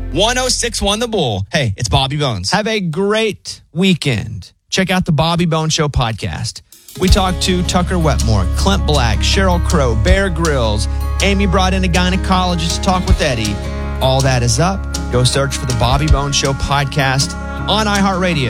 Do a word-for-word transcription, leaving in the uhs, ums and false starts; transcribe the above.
one oh six one The Bull. Hey, it's Bobby Bones. Have a great weekend. Check out the Bobby Bones Show podcast. We talked to Tucker Wetmore, Clint Black, Sheryl Crow, Bear Grylls. Amy brought in a gynecologist to talk with Eddie. All that is up. Go search for the Bobby Bones Show podcast on iHeartRadio.